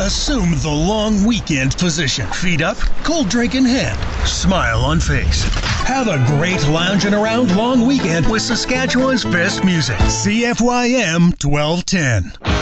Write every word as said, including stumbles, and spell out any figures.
Assume the long weekend position. Feet up, cold drink in hand, smile on face. Have a great lounging around long weekend with Saskatchewan's best music. C F Y M twelve ten.